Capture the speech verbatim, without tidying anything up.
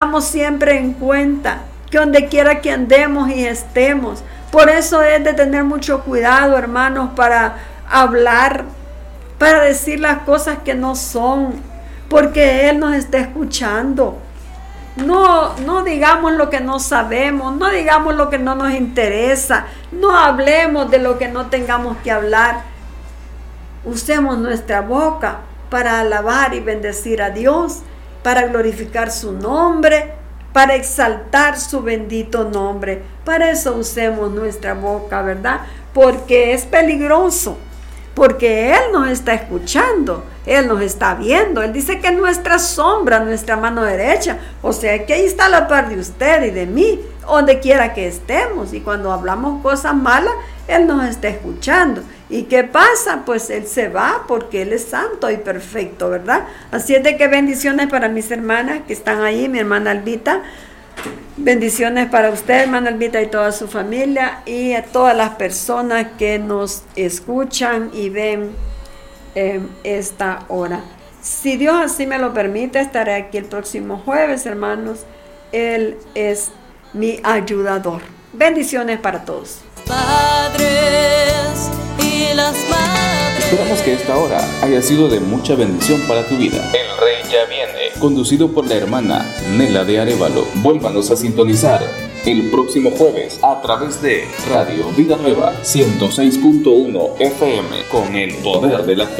siempre en cuenta, que donde quiera que andemos y estemos. Por eso es de tener mucho cuidado, hermanos, para hablar, para decir las cosas que no son, porque Él nos está escuchando. No, no digamos lo que no sabemos, no digamos lo que no nos interesa, no hablemos de lo que no tengamos que hablar. Usemos nuestra boca para alabar y bendecir a Dios, para glorificar su nombre, para exaltar su bendito nombre. Para eso usemos nuestra boca, ¿verdad? Porque es peligroso, porque Él nos está escuchando, Él nos está viendo. Él dice que nuestra sombra, nuestra mano derecha, o sea que ahí está a la par de usted y de mí, donde quiera que estemos. Y cuando hablamos cosas malas, Él nos está escuchando. ¿Y qué pasa? Pues Él se va, porque Él es santo y perfecto, ¿verdad? Así es de que bendiciones para mis hermanas que están ahí, mi hermana Albita. Bendiciones para usted, hermana Albita, y toda su familia, y a todas las personas que nos escuchan y ven en esta hora. Si Dios así me lo permite, estaré aquí el próximo jueves, hermanos. Él es mi ayudador. Bendiciones para todos. Padres y las madres. Esperamos que esta hora haya sido de mucha bendición para tu vida. El Rey ya viene. Conducido por la hermana Nela de Arévalo. Vuélvanos a sintonizar el próximo jueves a través de Radio Vida Nueva ciento seis punto uno F M con el poder de la fe.